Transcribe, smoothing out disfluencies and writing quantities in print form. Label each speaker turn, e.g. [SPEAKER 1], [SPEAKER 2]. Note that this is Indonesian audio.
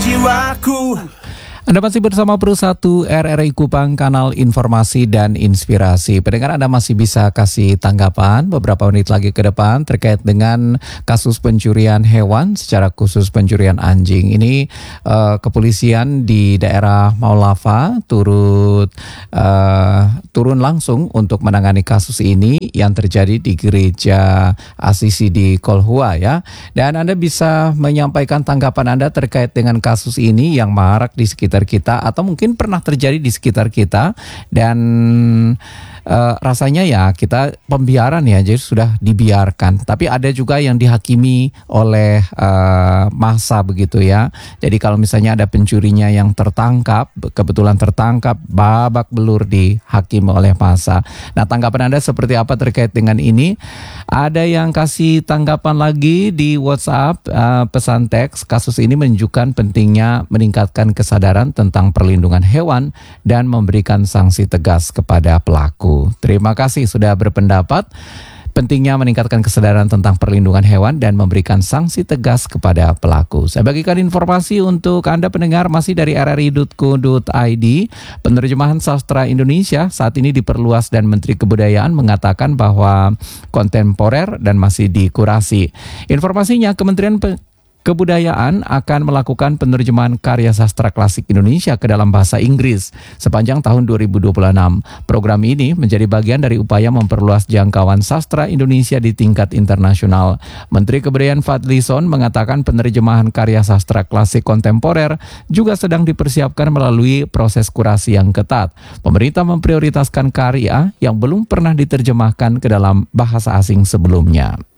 [SPEAKER 1] jiwaku.
[SPEAKER 2] Anda masih bersama Pro 1 RRI Kupang, kanal informasi dan inspirasi. Pendengar, Anda masih bisa kasih tanggapan beberapa menit lagi ke depan terkait dengan kasus pencurian hewan, secara khusus pencurian anjing. Ini kepolisian di daerah Maulava turun langsung untuk menangani kasus ini yang terjadi di gereja Asisi di Kolhua ya. Dan Anda bisa menyampaikan tanggapan Anda terkait dengan kasus ini yang marak di sekitar kita atau mungkin pernah terjadi di sekitar kita, dan rasanya ya kita pembiaran ya, jadi sudah dibiarkan. Tapi ada juga yang dihakimi oleh massa begitu ya. Jadi kalau misalnya ada pencurinya yang kebetulan tertangkap, babak belur dihakimi oleh massa. Nah, tanggapan Anda seperti apa terkait dengan ini? Ada yang kasih tanggapan lagi di WhatsApp, pesan teks. Kasus ini menunjukkan pentingnya meningkatkan kesadaran tentang perlindungan hewan dan memberikan sanksi tegas kepada pelaku. Terima kasih sudah berpendapat. Pentingnya meningkatkan kesadaran tentang perlindungan hewan dan memberikan sanksi tegas kepada pelaku. Saya bagikan informasi untuk Anda pendengar masih dari rri.co.id. Penerjemahan sastra Indonesia saat ini diperluas dan Menteri Kebudayaan mengatakan bahwa kontemporer dan masih dikurasi. Informasinya, Kementerian Kebudayaan akan melakukan penerjemahan karya sastra klasik Indonesia ke dalam bahasa Inggris sepanjang tahun 2026. Program ini menjadi bagian dari upaya memperluas jangkauan sastra Indonesia di tingkat internasional. Menteri Kebudayaan Fadlizon mengatakan penerjemahan karya sastra klasik kontemporer juga sedang dipersiapkan melalui proses kurasi yang ketat. Pemerintah memprioritaskan karya yang belum pernah diterjemahkan ke dalam bahasa asing sebelumnya.